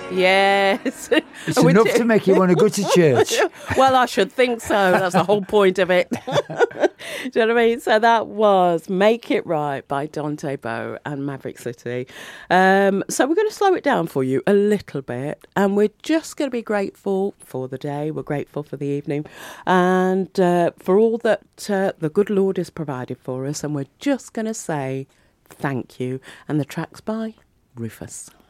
Yes. It's enough to make you want to go to church. Well, I should think so. That's the whole point of it. Do you know what I mean? So that was Make It Right by Dante Bowe and Maverick City. So we're going to slow it down for you a little bit, and we're just going to be grateful for the day. We're grateful for the evening, and for all that the good Lord has provided for us, and we're just going to say thank you. And the track's by Rufus.